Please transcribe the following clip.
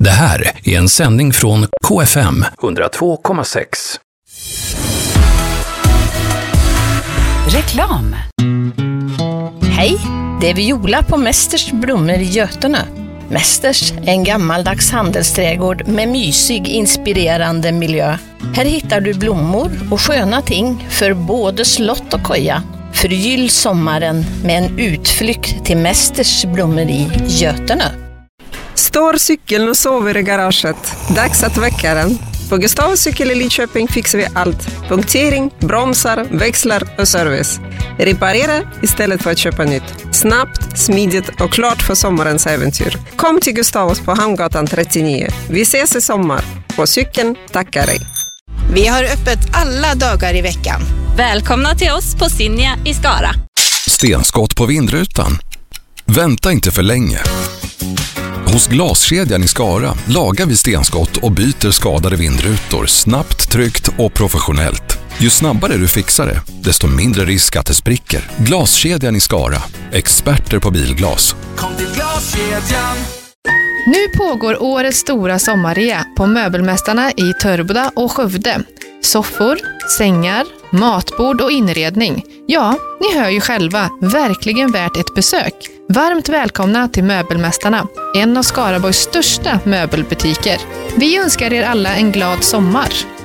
Det här är en sändning från KFM 102,6. Reklam. Hej, det är Viola på Mästers blommor i Götene. Mästers är en gammaldags handelsträdgård med mysig, inspirerande miljö. Här hittar du blommor och sköna ting för både slott och koja. Förgyll sommaren med en utflykt till Mästers blommor i Götene. Står cykeln och sover i garaget. Dags att väcka den. På Gustavs cykel i Lidköping fixar vi allt. Punktering, bromsar, växlar och service. Reparera istället för att köpa nytt. Snabbt, smidigt och klart för sommarens äventyr. Kom till Gustavs på Hamngatan 39. Vi ses i sommar. På cykeln tackar dig. Vi har öppet alla dagar i veckan. Välkomna till oss på Sinja i Skara. Stenskott på vindrutan. Vänta inte för länge. Hos Glaskedjan i Skara lagar vi stenskott och byter skadade vindrutor snabbt, tryggt och professionellt. Ju snabbare du fixar det, desto mindre risk att det spricker. Glaskedjan i Skara. Experter på bilglas. Kom till Glaskedjan. Nu pågår årets stora sommarrea på Möbelmästarna i Törboda och Skövde. Soffor, sängar, matbord och inredning. Ja, ni hör ju själva, verkligen värt ett besök. Varmt välkomna till Möbelmästarna, en av Skaraborgs största möbelbutiker. Vi önskar er alla en glad sommar.